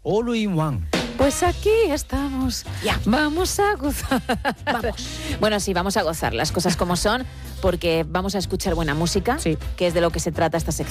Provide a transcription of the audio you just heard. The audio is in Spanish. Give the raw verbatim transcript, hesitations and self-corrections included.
All in One. Pues aquí estamos. Ya. Vamos a gozar. Vamos. Bueno, sí, vamos a gozar las cosas como son, porque vamos a escuchar buena música, Sí. que es de lo que se trata esta sección.